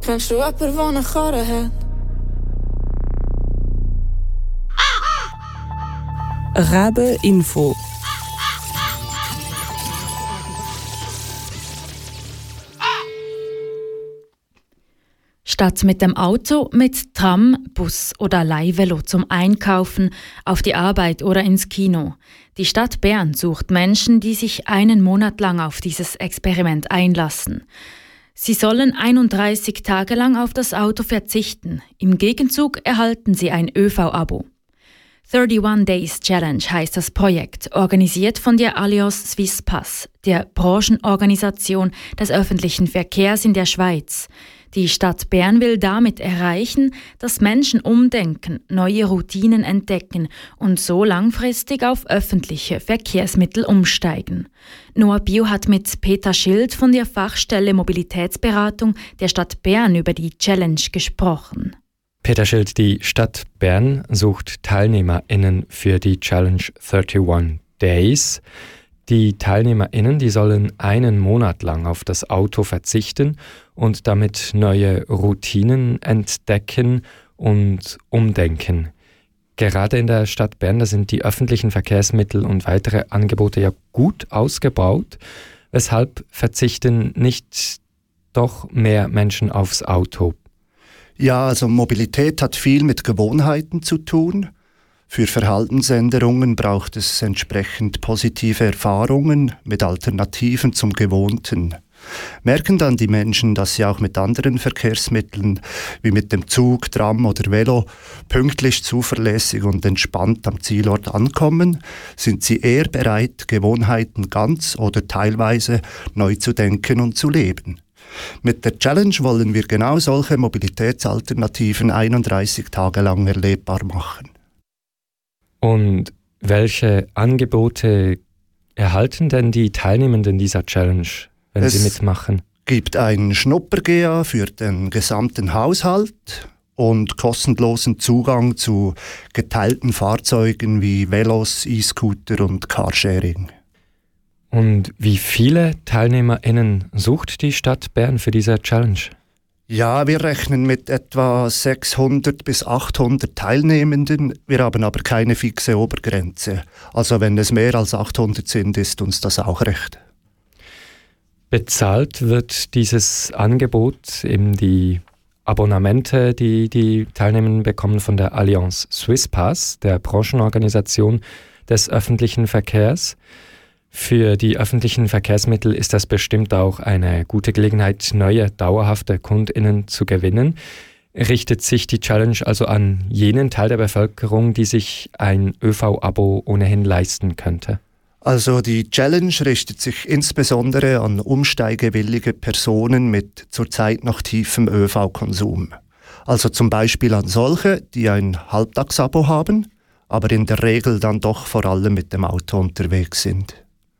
Kennst du jemanden, der eine Karre hat? Rabe-Info. Statt mit dem Auto, mit Tram, Bus oder Leihvelo zum Einkaufen, auf die Arbeit oder ins Kino. Die Stadt Bern sucht Menschen, die sich einen Monat lang auf dieses Experiment einlassen. Sie sollen 31 Tage lang auf das Auto verzichten. Im Gegenzug erhalten sie ein ÖV-Abo. 31 Days Challenge heißt das Projekt, organisiert von der Allianz Swiss Pass, der Branchenorganisation des öffentlichen Verkehrs in der Schweiz. Die Stadt Bern will damit erreichen, dass Menschen umdenken, neue Routinen entdecken und so langfristig auf öffentliche Verkehrsmittel umsteigen. Noah Bio hat mit Peter Schild von der Fachstelle Mobilitätsberatung der Stadt Bern über die Challenge gesprochen. Peter Schild, die Stadt Bern sucht TeilnehmerInnen für die Challenge 31 Days. Die TeilnehmerInnen, die sollen einen Monat lang auf das Auto verzichten und damit neue Routinen entdecken und umdenken. Gerade in der Stadt Bern, da sind die öffentlichen Verkehrsmittel und weitere Angebote ja gut ausgebaut. Weshalb verzichten nicht doch mehr Menschen aufs Auto? Ja, also Mobilität hat viel mit Gewohnheiten zu tun. Für Verhaltensänderungen braucht es entsprechend positive Erfahrungen mit Alternativen zum Gewohnten. Merken dann die Menschen, dass sie auch mit anderen Verkehrsmitteln wie mit dem Zug, Tram oder Velo pünktlich, zuverlässig und entspannt am Zielort ankommen, sind sie eher bereit, Gewohnheiten ganz oder teilweise neu zu denken und zu leben. Mit der Challenge wollen wir genau solche Mobilitätsalternativen 31 Tage lang erlebbar machen. Und welche Angebote erhalten denn die Teilnehmenden dieser Challenge, wenn sie mitmachen? Es gibt ein Schnupper-GA für den gesamten Haushalt und kostenlosen Zugang zu geteilten Fahrzeugen wie Velos, E-Scooter und Carsharing. Und wie viele TeilnehmerInnen sucht die Stadt Bern für diese Challenge? Ja, wir rechnen mit etwa 600 bis 800 Teilnehmenden. Wir haben aber keine fixe Obergrenze. Also wenn es mehr als 800 sind, ist uns das auch recht. Bezahlt wird dieses Angebot, eben die Abonnemente, die die Teilnehmenden bekommen von der Allianz Swiss Pass, der Branchenorganisation des öffentlichen Verkehrs. Für die öffentlichen Verkehrsmittel ist das bestimmt auch eine gute Gelegenheit, neue, dauerhafte KundInnen zu gewinnen. Richtet sich die Challenge also an jenen Teil der Bevölkerung, die sich ein ÖV-Abo ohnehin leisten könnte? Also die Challenge richtet sich insbesondere an umsteigewillige Personen mit zurzeit noch tiefem ÖV-Konsum. Also zum Beispiel an solche, die ein Halbtagsabo haben, aber in der Regel dann doch vor allem mit dem Auto unterwegs sind.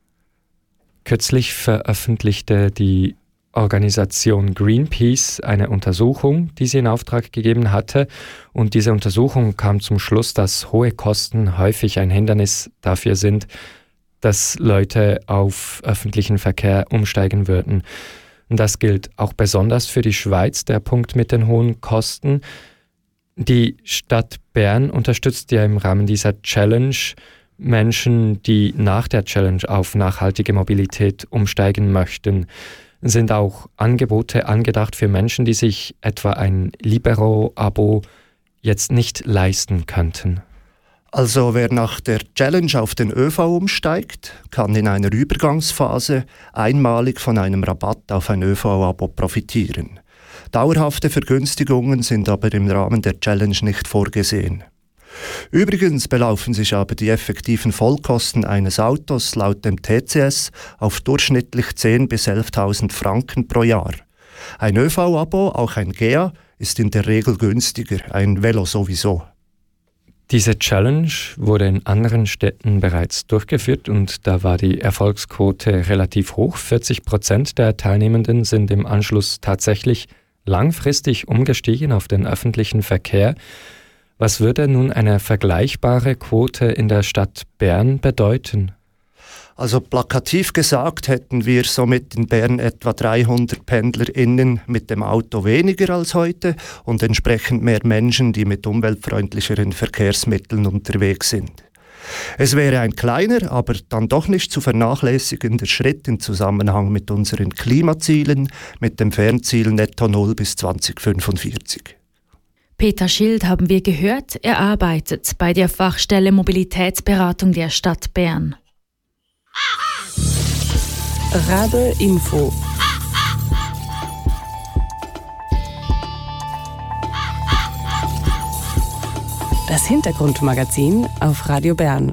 Kürzlich veröffentlichte die Organisation Greenpeace eine Untersuchung, die sie in Auftrag gegeben hatte. Und diese Untersuchung kam zum Schluss, dass hohe Kosten häufig ein Hindernis dafür sind, dass Leute auf öffentlichen Verkehr umsteigen würden. Und das gilt auch besonders für die Schweiz, der Punkt mit den hohen Kosten. Die Stadt Bern unterstützt ja im Rahmen dieser Challenge Menschen, die nach der Challenge auf nachhaltige Mobilität umsteigen möchten. Sind auch Angebote angedacht für Menschen, die sich etwa ein Libero-Abo jetzt nicht leisten könnten? Also wer nach der Challenge auf den ÖV umsteigt, kann in einer Übergangsphase einmalig von einem Rabatt auf ein ÖV-Abo profitieren. Dauerhafte Vergünstigungen sind aber im Rahmen der Challenge nicht vorgesehen. Übrigens belaufen sich aber die effektiven Vollkosten eines Autos laut dem TCS auf durchschnittlich 10.000 bis 11.000 Franken pro Jahr. Ein ÖV-Abo, auch ein GEA, ist in der Regel günstiger, ein Velo sowieso. Diese Challenge wurde in anderen Städten bereits durchgeführt und da war die Erfolgsquote relativ hoch. 40% der Teilnehmenden sind im Anschluss tatsächlich langfristig umgestiegen auf den öffentlichen Verkehr. Was würde nun eine vergleichbare Quote in der Stadt Bern bedeuten? Also plakativ gesagt hätten wir somit in Bern etwa 300 PendlerInnen mit dem Auto weniger als heute und entsprechend mehr Menschen, die mit umweltfreundlicheren Verkehrsmitteln unterwegs sind. Es wäre ein kleiner, aber dann doch nicht zu vernachlässigender Schritt im Zusammenhang mit unseren Klimazielen, mit dem Fernziel Netto Null bis 2045. Peter Schild haben wir gehört, er arbeitet bei der Fachstelle Mobilitätsberatung der Stadt Bern. Rabe Info. Das Hintergrundmagazin auf Radio Bern.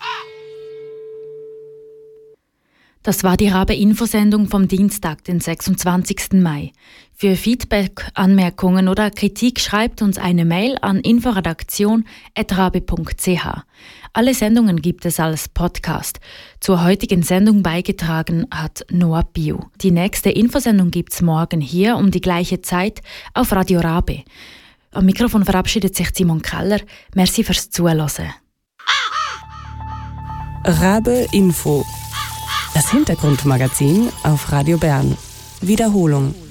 Das war die Rabe-Infosendung vom Dienstag, den 26. Mai. Für Feedback, Anmerkungen oder Kritik schreibt uns eine Mail an inforedaktion@rabe.ch. Alle Sendungen gibt es als Podcast. Zur heutigen Sendung beigetragen hat Noah Biu. Die nächste Infosendung gibt's morgen hier um die gleiche Zeit auf Radio Rabe. Am Mikrofon verabschiedet sich Simon Keller. Merci fürs Zuhören. Rabe Info. Das Hintergrundmagazin auf Radio Bern. Wiederholung.